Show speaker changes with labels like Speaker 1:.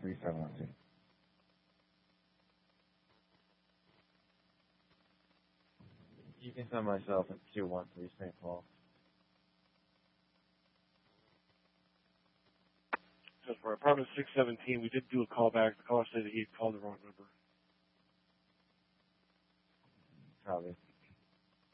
Speaker 1: 3712. You can send myself at 213 St. Paul.
Speaker 2: So for apartment 617, we did do a call back. The caller said that he had called the wrong number.
Speaker 1: Copy.